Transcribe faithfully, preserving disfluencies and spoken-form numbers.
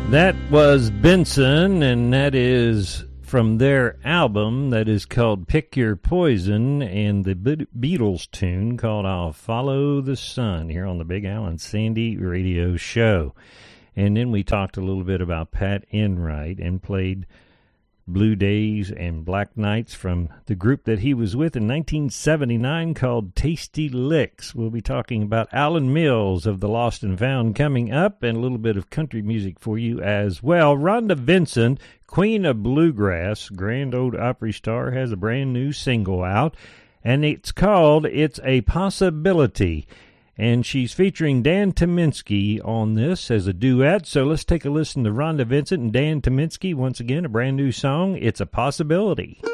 That was Benson, and that is from their album that is called Pick Your Poison, and the Be- Beatles tune called I'll Follow the Sun here on the Big Al and Sandy Radio Show. And then we talked a little bit about Pat Enright and played Blue Days and Black Nights from the group that he was with in nineteen seventy-nine called Tasty Licks. We'll be talking about Alan Mills of the Lost and Found coming up, and a little bit of country music for you as well. Rhonda Vincent, Queen of Bluegrass, Grand Ole Opry star, has a brand new single out, and it's called It's a Possibility. And she's featuring Dan Tyminski on this as a duet. So let's take a listen to Rhonda Vincent and Dan Tyminski. Once again, a brand new song, It's a Possibility.